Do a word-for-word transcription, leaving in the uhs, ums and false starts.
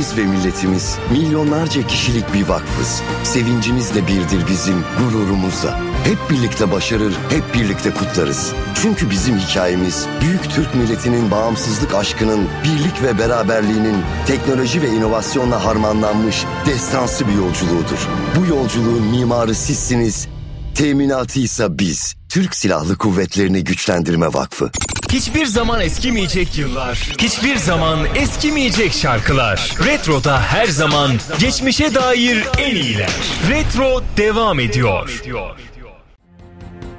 Devletimiz ve milletimiz milyonlarca kişilik bir vakfız. Sevincimiz de birdir bizim, gururumuzla. Hep birlikte başarır, hep birlikte kutlarız. Çünkü bizim hikayemiz büyük Türk milletinin bağımsızlık aşkının, birlik ve beraberliğinin teknoloji ve inovasyonla harmanlanmış destansı bir yolculuğudur. Bu yolculuğun mimarı sizsiniz, teminatıysa biz. Türk Silahlı Kuvvetleri'ni Güçlendirme Vakfı. Hiçbir zaman eskimeyecek yıllar, hiçbir zaman eskimeyecek şarkılar. Retro'da her zaman geçmişe dair en iyiler. Retro devam ediyor.